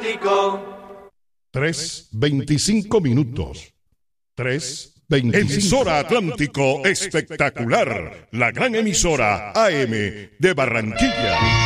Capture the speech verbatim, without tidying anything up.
Atlántico. tres veinticinco minutos. tres veinticinco. Emisora Atlántico espectacular. La gran emisora A M de Barranquilla.